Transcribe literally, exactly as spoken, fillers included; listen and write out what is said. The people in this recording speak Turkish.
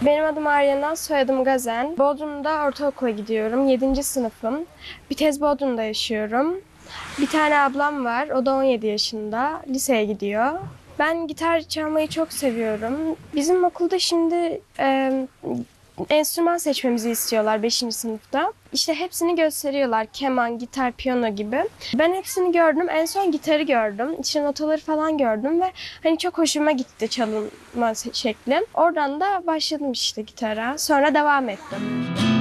Benim adım Aryana, soyadım Gazen. Bodrum'da ortaokula gidiyorum. yedinci sınıfım. Bir tez Bodrum'da yaşıyorum. Bir tane ablam var, o da on yedi yaşında. Liseye gidiyor. Ben gitar çalmayı çok seviyorum. Bizim okulda şimdi e, enstrüman seçmemizi istiyorlar beşinci sınıfta. İşte hepsini gösteriyorlar. Keman, gitar, piyano gibi. Ben hepsini gördüm. En son gitarı gördüm. İçine notaları falan gördüm ve hani çok hoşuma gitti çalınma şekli. Oradan da başladım işte gitara. Sonra devam ettim.